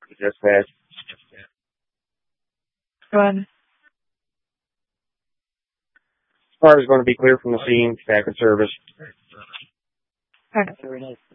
Dispatch. Go ahead. Car is going to be clear from the scene, back in service. Okay.